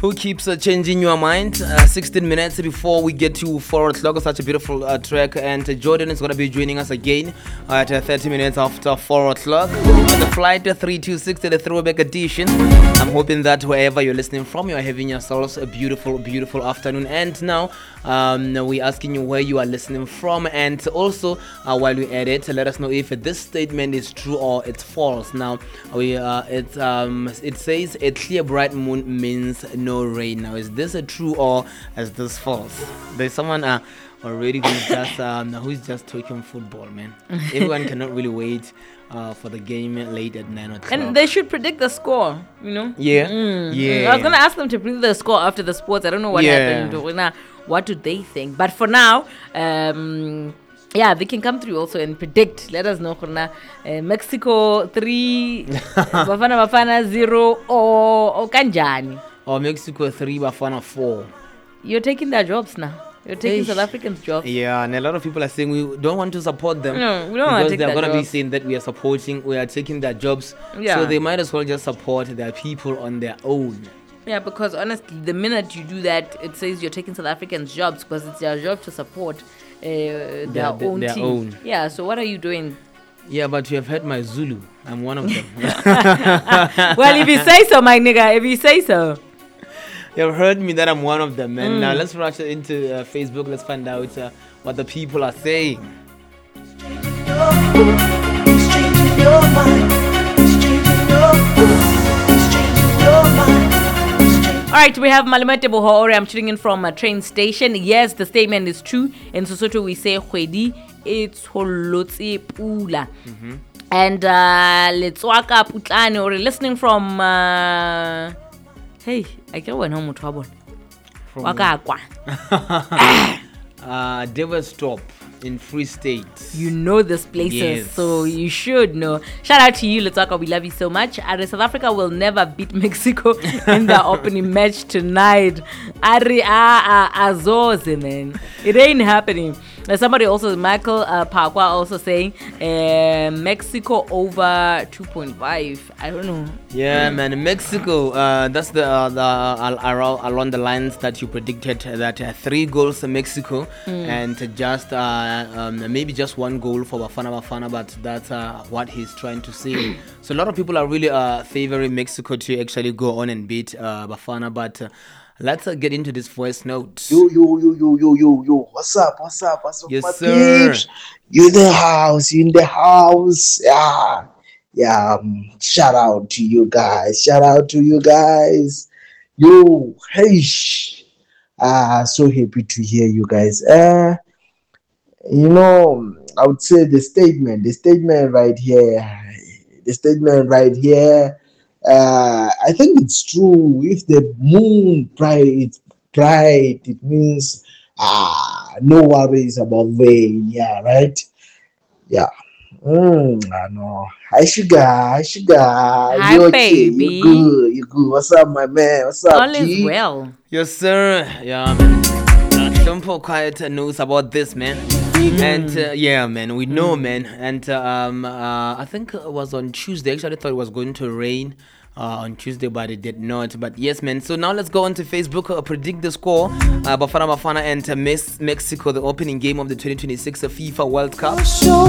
who keeps changing your mind. 16 minutes before we get to 4 o'clock. Such a beautiful track. And Jordan is going to be joining us again at 30 minutes after 4 o'clock. The flight 326 to the throwback edition. I'm hoping that wherever you're listening from, you're having yourselves a beautiful, beautiful afternoon. And now, we're asking you where you are listening from. And also, while we edit, let us know if this statement is true or it's false. Now, it says a clear bright moon means no rain. Now, is this a true or is this false? There's someone already who's just talking football, man. Everyone cannot really wait for the game late at 9 o'clock. And they should predict the score, Yeah. I was going to ask them to predict the score after the sports. I don't know what happened. What do they think? But for now, they can come through also and predict. Let us know. Mexico 3, Bafana 0, or Kanjani. Or Mexico 3, Bafana 4. You're taking their jobs now. You're taking South Africans' jobs. Yeah, and a lot of people are saying we don't want to support them. No, we don't want to take their jobs. Because they're going to be saying that we are taking their jobs. Yeah. So they might as well just support their people on their own. Yeah, because honestly, the minute you do that, it says you're taking South Africans' jobs because it's their job to support their own team. Yeah, so what are you doing? Yeah, but you have heard my Zulu. I'm one of them. Well, if you say so, my nigga, if you say so. You've heard me that I'm one of them, man. Now let's rush into Facebook. Let's find out what the people are saying. All right, we have Malemete Bohore. I'm tuning in from a train station. Yes, the statement is true. In Sesotho, we say Khwedi it's holotse pula. And Letswaka Putlane, or listening from hey, I can't went home with trouble. Deverstop in Free State. You know this places, yes. So you should know. Shout out to you, Letswaka. We love you so much. South Africa will never beat Mexico in the opening match tonight. Azoze, man. It ain't happening. Somebody also, Michael Pakwa, also saying Mexico over 2.5. I don't know. Yeah, man, Mexico. That's the along the lines that you predicted, that 3 goals to Mexico and just maybe just 1 goal for Bafana, but that's what he's trying to say. So a lot of people are really favoring Mexico to actually go on and beat Bafana, but. Let's get into this voice note. Yo. What's up? Yes, my sir. peeps? You in the house. Yeah. Shout out to you guys. Yo, hey. So happy to hear you guys. I would say the statement right here. I think it's true. If the moon bright, it means no worries about rain. Yeah, right. Yeah. I know. Hi, sugar. Hi, You okay? baby. You good? What's up, my man? What's up, All is G? well. Yes, sir. Yeah, man. Shompo quite knows about this, man. And man, we know, man. And I think it was on Tuesday. Actually, I thought it was going to rain on Tuesday, but it did not. But yes, man. So now let's go on to Facebook. Predict the score. Bafana and Mexico, the opening game of the 2026 FIFA World Cup.